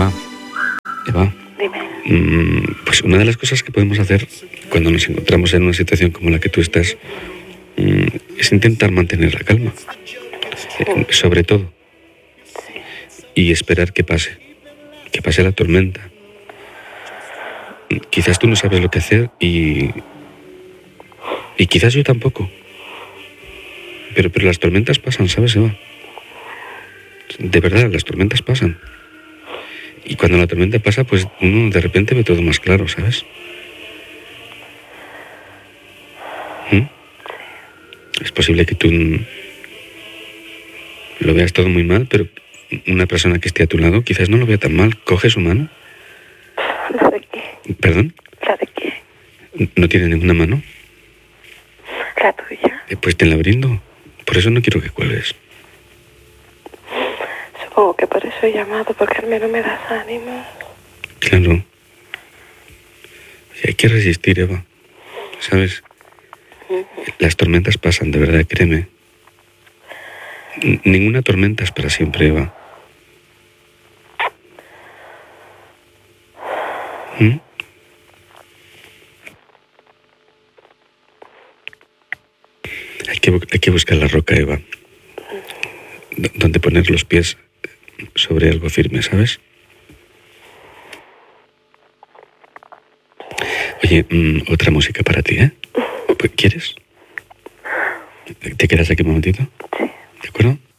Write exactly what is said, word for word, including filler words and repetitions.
Eva, Eva. Dime. Mm, pues una de las cosas que podemos hacer cuando nos encontramos en una situación como la que tú estás mm, es intentar mantener la calma. Eh, sobre todo. Y esperar que pase. Que pase la tormenta. Quizás tú no sabes lo que hacer y... Y quizás yo tampoco. Pero, pero las tormentas pasan, ¿sabes, Eva? De verdad, las tormentas pasan. Y cuando la tormenta pasa, pues uno de repente ve todo más claro, ¿sabes? ¿Mm? Es posible que tú lo veas todo muy mal, pero una persona que esté a tu lado quizás no lo vea tan mal. Coge su mano. ¿La de qué? ¿Perdón? ¿La de qué? ¿No tiene ninguna mano? La tuya. Eh, pues te la brindo. Por eso no quiero que cuelgues. Supongo que por eso he llamado, porque al menos me das ánimo. Claro. Y hay que resistir, Eva. ¿Sabes? Las tormentas pasan, de verdad, créeme. N- ninguna tormenta es para siempre, Eva. ¿Mm? Hay que, bu- hay que buscar la roca, Eva. D- donde poner los pies sobre algo firme, ¿sabes? Oye, mm, otra música para ti, ¿eh? ¿Quieres? ¿Te quedas aquí un momentito? Sí. ¿De acuerdo?